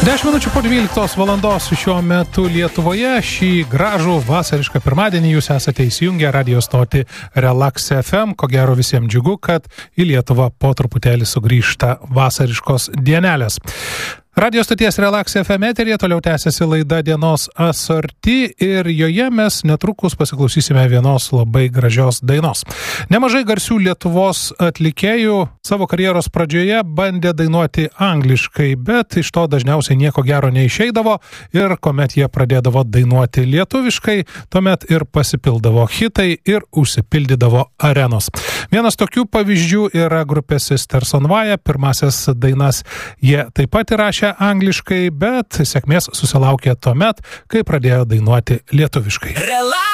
10 minučių po 12 valandos šiuo metu Lietuvoje. Šį gražų vasarišką pirmadienį jūs esate įsijungę radio stotį Relax FM. Ko gero visiems džiugu, kad į Lietuvą po truputėlį sugrįžta vasariškos dienelės. Radio stoties Relax FM eteryje toliau tęsiasi laida Dienos asorti ir joje mes netrukus pasiklausysime vienos labai gražios dainos. Nemažai garsių Lietuvos atlikėjų savo karjeros pradžioje bandė dainuoti angliškai, bet iš to dažniausiai nieko gero neišeidavo ir kuomet jie pradėdavo dainuoti lietuviškai, tuomet ir pasipildavo hitai ir užsipildydavo arenos. Vienas tokių pavyzdžių yra grupė Sisters on Fire. Pirmasias dainas jie taip pat įrašė angliškai, bet sėkmės susilaukė tuomet, kai pradėjo dainuoti lietuviškai. Relax!